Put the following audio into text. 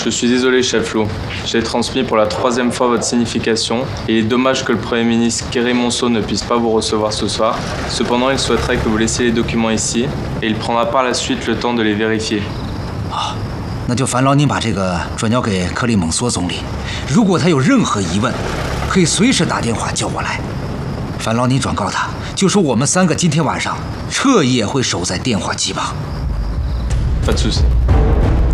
Je suis désolé, chef Lou. J'ai transmis pour la 3e fois votre signification et il est dommage que le Premier ministre Kerry Monceau ne puisse pas vous recevoir ce soir. Cependant, il souhaiterait que vous laissiez les documents ici et il prendra par la suite le temps de les vérifier. 好，那就烦劳您把这个转交给克里蒙梭总理。如果他有任何疑问，可以随时打电话叫我来。烦劳您转告他，就说我们3个今天晚上彻夜会守在电话机旁。 Pas de souci.